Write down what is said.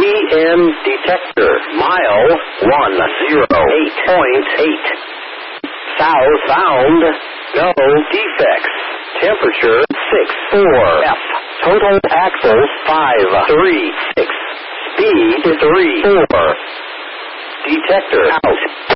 PM detector. Mile 108.8. Southbound. No defects. Temperature 64. F. Total axles 536. Speed 34. Detector out.